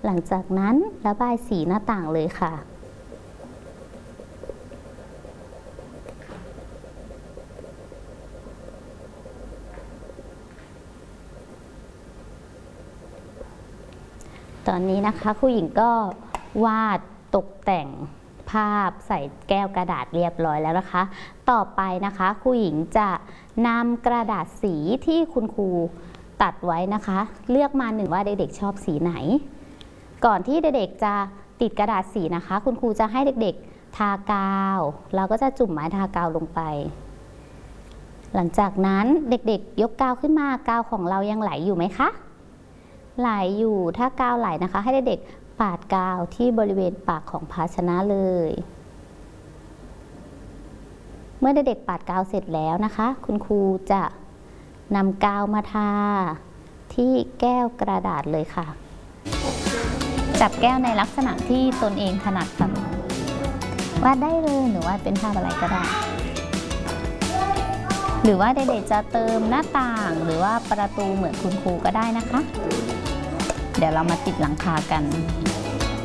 หลังจากนั้นระบายสีหน้าต่างเลยค่ะตอนนี้นะคะครูหญิงก็วาดตกแต่งภาพใส่แก้วกระดาษเรียบร้อยแล้วนะคะต่อไปนะคะครูหญิงจะนำกระดาษสีที่คุณครูตัดไว้นะคะเลือกมาหนึ่งว่าเด็กๆชอบสีไหนก่อนที่เด็กๆจะติดกระดาษสีนะคะคุณครูจะให้เด็กๆทากาวเราก็จะจุ่มไม้ทากาวลงไปหลังจากนั้นเด็กๆยกกาวขึ้นมากาวของเรายังไหลอยู่ไหมคะไหลอยู่ถ้ากาวไหลนะคะให้เด็กๆปาดกาวที่บริเวณปากของภาชนะเลยเมื่อเด็กๆปาดกาวเสร็จแล้วนะคะคุณครูจะนำกาวมาทาที่แก้วกระดาษเลยค่ะจับแก้วในลักษณะที่ตนเองถนัดค่ะวาดได้เลยหรือว่าเป็นภาพอะไรก็ได้หรือว่าเด็กๆจะเติมหน้าต่างหรือว่าประตูเหมือนคุณครูก็ได้นะคะเดี๋ยวเรามาติดหลังคากัน